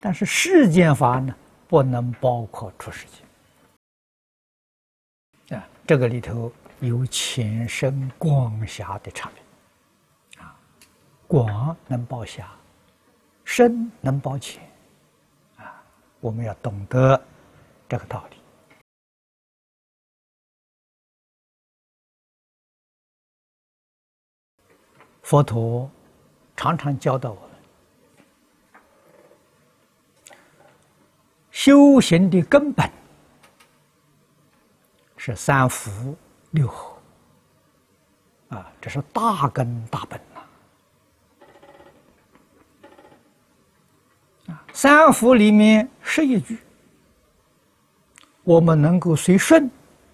但是世间法呢，不能包括出世间。这个里头有浅深广狭的差别。广能包狭，深能包浅。我们要懂得这个道理。佛陀常常教导我们，修行的根本是三福六合，这是大根大本呐。三福里面11句，我们能够随顺，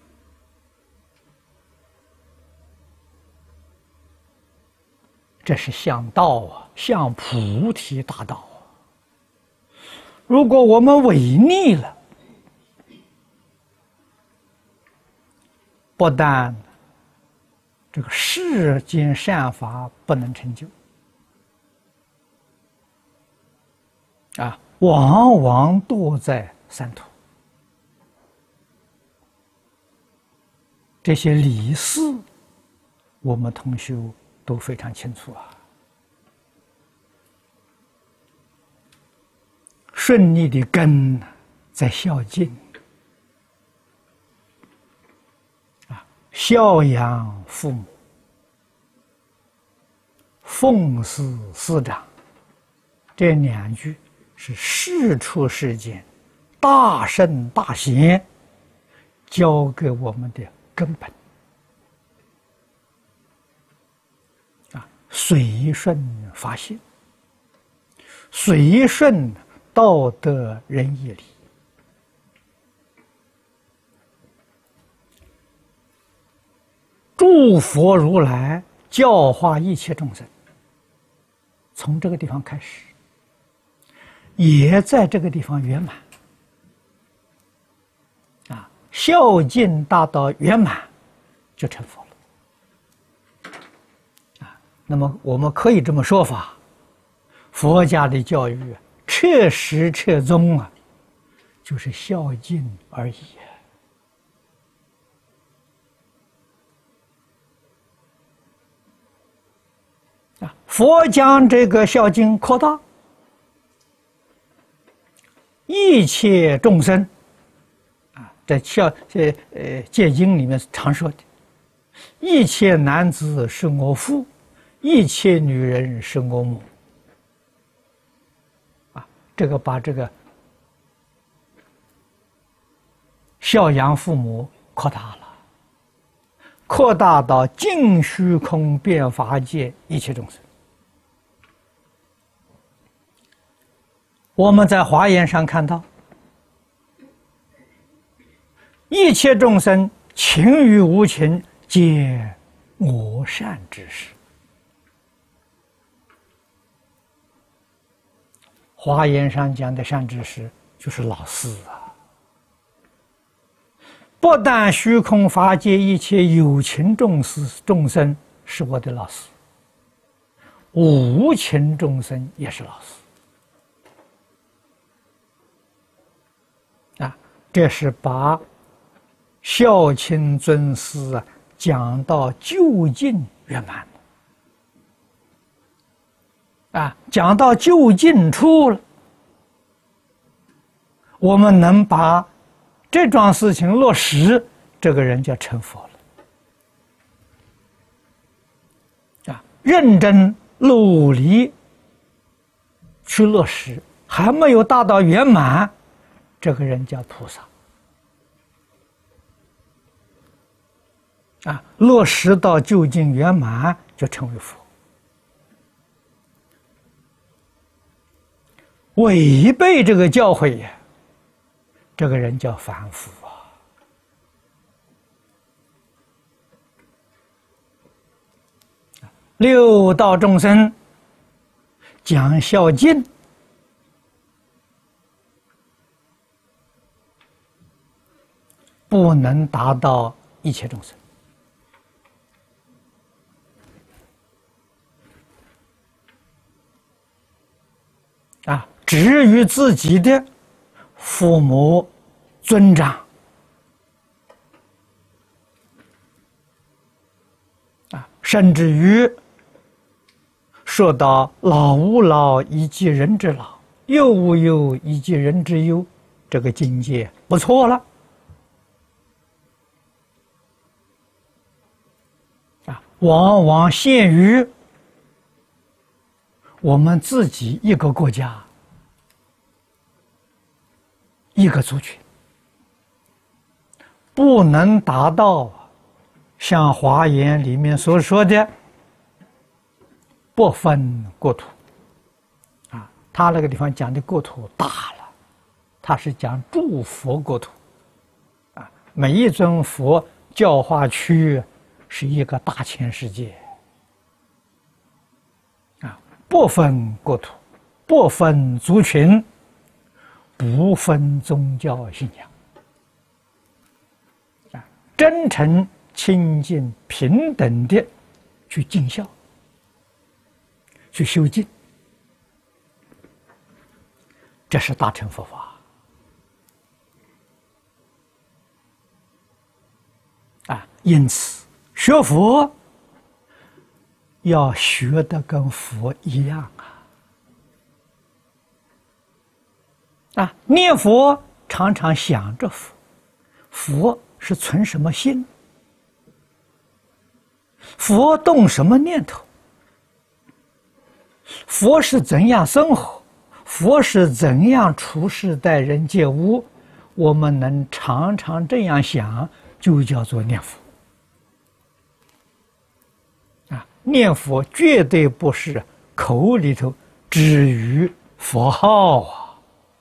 这是向道啊，向菩提大道啊。如果我们违逆了，不但这个世间善法不能成就，往往堕在三途。这些理事，我们同修都非常清楚啊。顺利的根在孝敬，孝养父母，奉事师长，这2句是世出世间大圣大贤教给我们的根本。随顺法性，随顺道德仁义礼，诸佛如来教化一切众生，从这个地方开始，也在这个地方圆满。孝敬达到圆满，就成佛了。那么我们可以这么说法，佛家的教育彻实彻宗就是孝敬而已。佛将这个孝敬扩大，一切众生在戒经里面常说的，一切男子是我父，一切女人是我母。这个把这个孝养父母扩大了，扩大到尽虚空遍法界一切众生。我们在华严上看到，一切众生情与无情，皆我善之事。华严上讲的善知识就是老师啊，不但虚空法界一切有情众生是我的老师，无情众生也是老师。这是把孝亲尊师讲到究竟圆满了。讲到究竟处了，我们能把这桩事情落实，这个人就成佛了。认真努力去落实，还没有达到圆满，这个人叫菩萨。落实到究竟圆满，就成为佛。违背这个教诲呀，这个人叫凡夫六道众生讲孝敬，不能达到一切众生。 至于自己的父母尊长甚至于说到老吾老以及人之老，幼吾幼以及人之幼，这个境界不错了往往限于我们自己一个国家、一个族群，不能达到像《华严》里面所说的不分国土他那个地方讲的国土大了，他是讲诸佛国土每一尊佛教化区是一个大千世界不分国土，不分族群，不分宗教信仰真诚清净平等的去尽孝，去修净，这是大乘佛法因此学佛要学得跟佛一样念佛常常想着佛，佛是存什么心，佛动什么念头，佛是怎样生活，佛是怎样处事待人接物，我们能常常这样想，就叫做念佛念佛绝对不是口里头只语佛号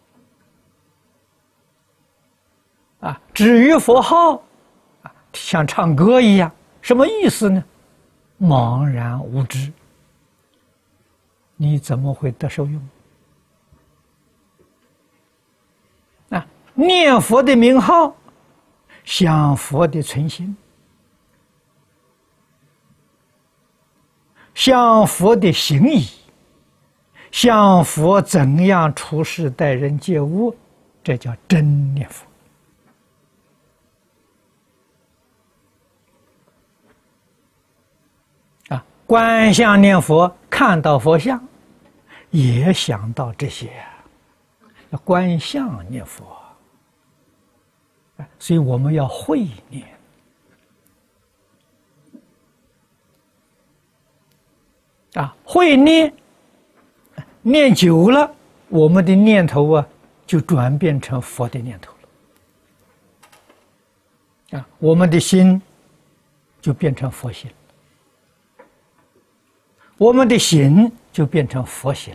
只语佛号像唱歌一样，什么意思呢？茫然无知，你怎么会得受用念佛的名号，想佛的存心，想佛的行仪，想佛怎样处事待人接物，这叫真念佛观相念佛，看到佛像也想到这些要观相念佛所以我们要会念会念，念久了，我们的念头就转变成佛的念头了我们的心就变成佛心，我们的行就变成佛行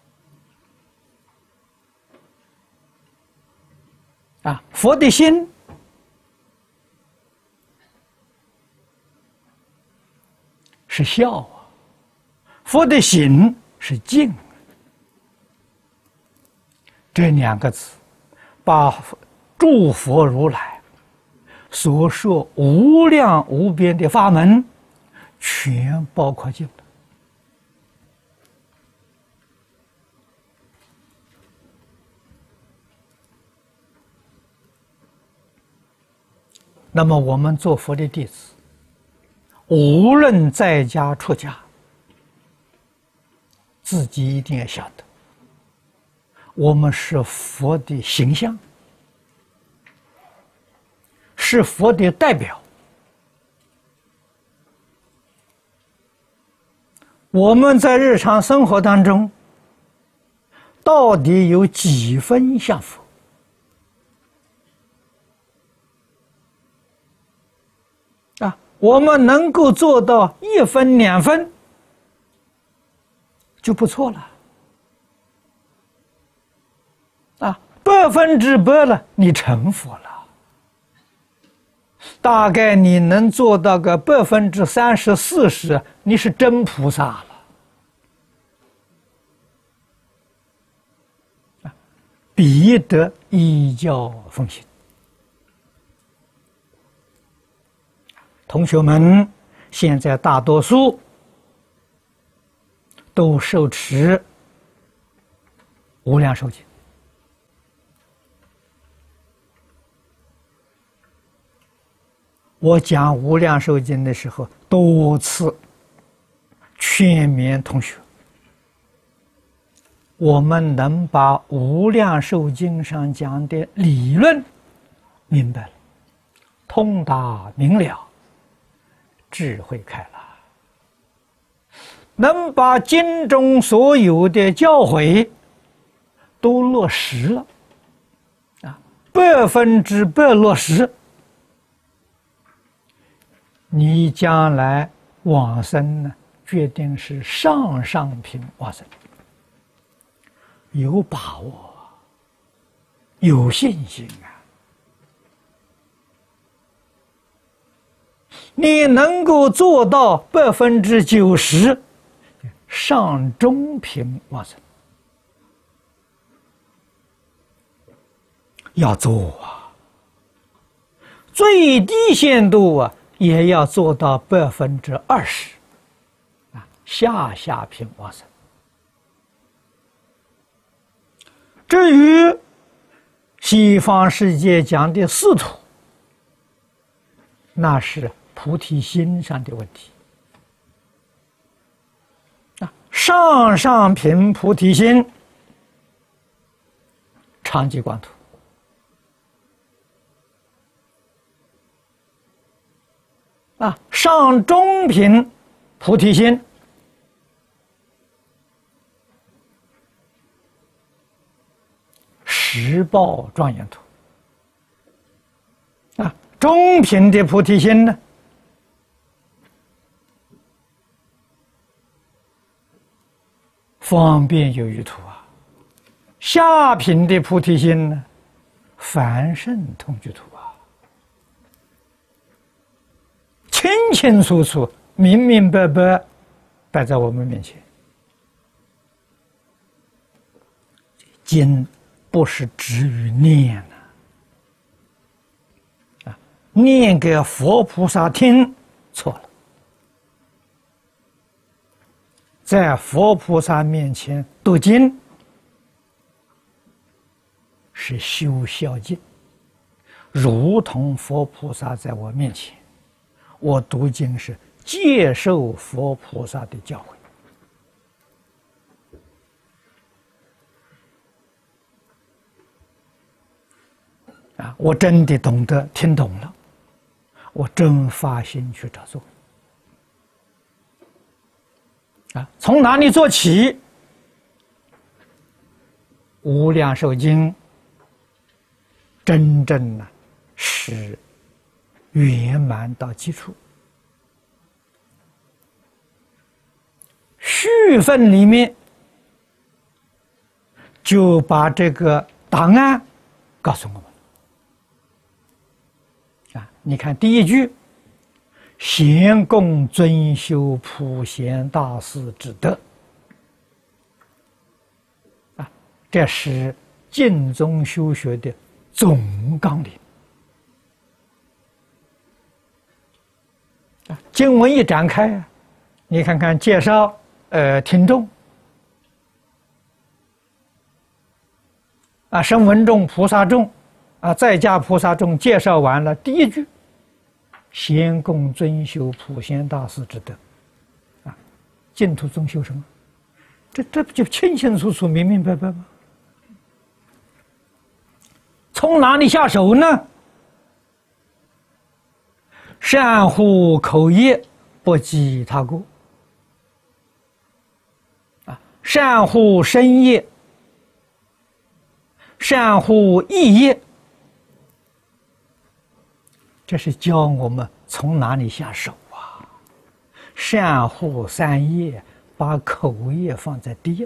佛的心是孝佛的行是敬，这两个字把诸佛如来所说无量无边的法门全包括进了那么我们做佛的弟子，无论在家出家，自己一定要晓得，我们是佛的形象，是佛的代表。我们在日常生活当中，到底有几分像佛？我们能够做到1分2分就不错了100%了，你成佛了。大概你能做到个30%、40%，你是真菩萨了。彼得依教奉行。同学们现在大多数都受持无量寿经》。我讲《无量寿经》的时候，多次劝勉同学，我们能把《无量寿经》上讲的理论明白了，通达明了，智慧开了，能把经中所有的教诲都落实了，100%落实，你将来往生呢，决定是上品往生，有把握，有信心啊！你能够做到90%上中品往生，要做啊！最低限度啊，也要做到20%下品往生。至于西方世界讲的四土，那是菩提心上的问题。上品菩提心，常寂光土；上中品菩提心，十报庄严土；中品的菩提心呢，方便有余土啊；下品的菩提心呢，凡圣同居土啊，清清楚楚、明明白白摆在我们面前。经不是止于念念给佛菩萨听错了，在佛菩萨面前读经是修孝敬，如同佛菩萨在我面前，我读经是接受佛菩萨的教诲。我真的懂得听懂了，我真发心去照做。从哪里做起？无量寿经真正是圆满到基础。序分里面就把这个答案告诉我们。你看第一句，咸共尊修普贤大士之德，这是净宗修学的总纲领。经文一展开，你看看介绍听众声闻众、菩萨众在家菩萨众介绍完了，第一句。先共尊修普贤大士之德，净土宗修什么？这不就清清楚楚、明明白白吗？从哪里下手呢？善护口业，不积他过；善护身业，善护意业。这是教我们从哪里下手啊？善护三业，把口业放在第一。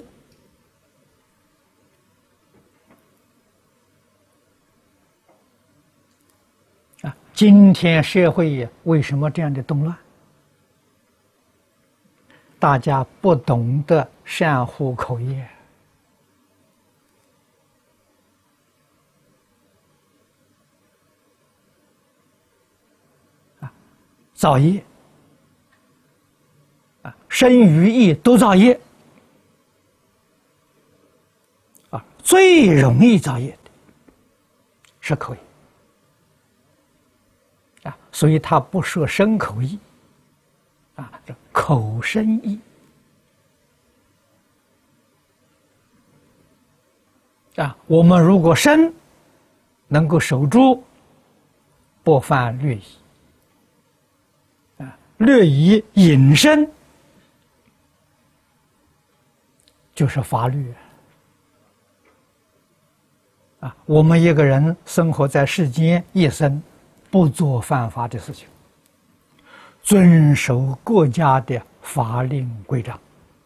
今天社会为什么这样的动乱？大家不懂得善护口业。造业身语意都造业最容易造业的是口业啊，所以它不设身口意啊，这口身意啊。我们如果身能够守住，不犯略仪啊，略仪引申就是法律啊。我们一个人生活在世间一生，不做犯法的事情，遵守国家的法令规章，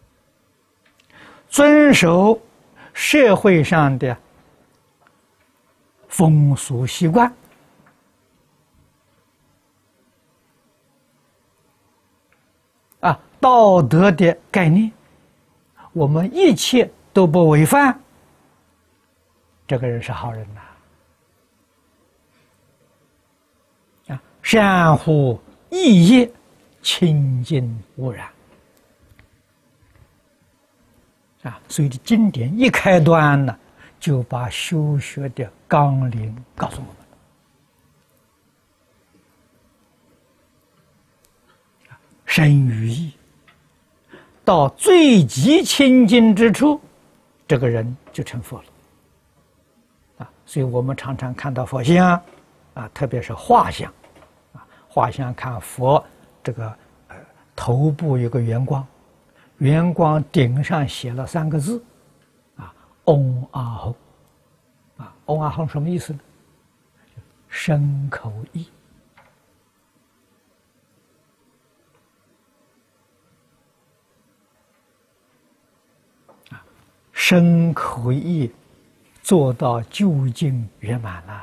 遵守社会上的风俗习惯啊，道德的概念，我们一切都不违反，这个人是好人呐。啊，善护意业，清净无染啊。所以经典一开端呢，就把修学的纲领告诉我们。身与意到最极清净之处，这个人就成佛了啊。所以我们常常看到佛像啊，特别是画像啊，画像看佛这个头部有个圆光，圆光顶上写了3个字啊，嗡阿吽啊，嗡阿吽什么意思呢？身口意啊，身口意做到究竟圆满了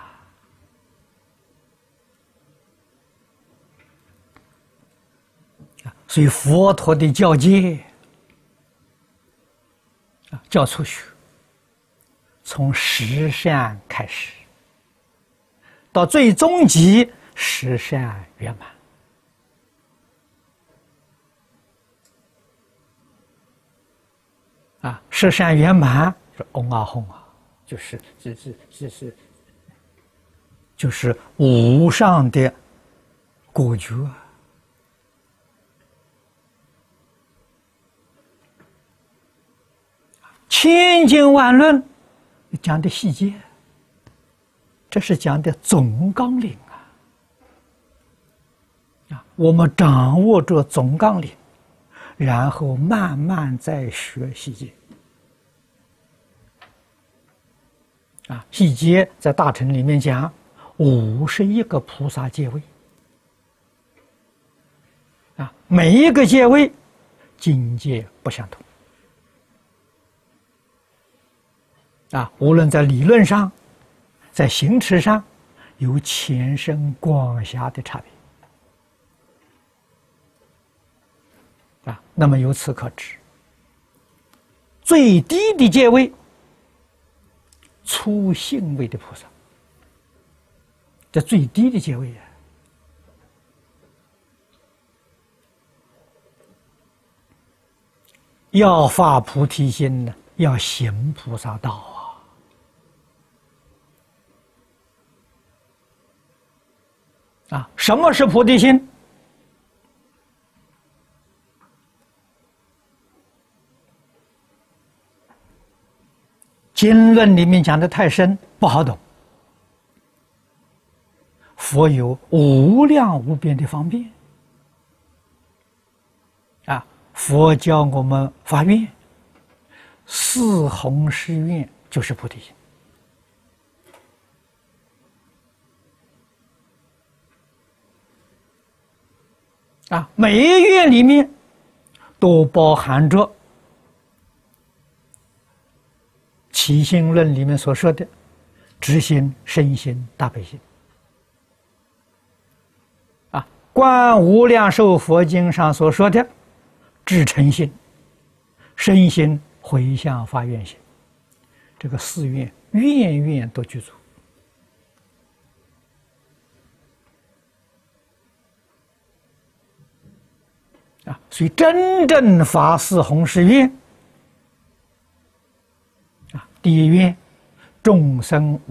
啊。所以佛陀的教戒啊，教初学，从十善开始，到最终极十善圆满啊。十善圆满是嗡阿吽啊，就是无上的果觉啊。千经万论讲的细节，这是讲的总纲领啊！我们掌握着总纲领，然后慢慢再学细节啊。细节在大乘里面讲51个菩萨戒位啊，每一个戒位境界不相同啊，无论在理论上，在行持上，有浅深广狭的差别啊。那么由此可知，最低的阶位，初信位的菩萨，这最低的阶位啊，要发菩提心呢，要行菩萨道啊。啊，什么是菩提心？经论里面讲的太深，不好懂。佛有无量无边的方便啊！佛教我们发愿，四弘誓愿就是菩提心。啊，每一愿里面都包含着起信论里面所说的直心、身心、大悲心。啊，观无量寿佛经上所说的至诚心、身心回向发愿心，这个四愿愿愿都具足。啊，所以真正发四弘誓愿啊，第一愿众生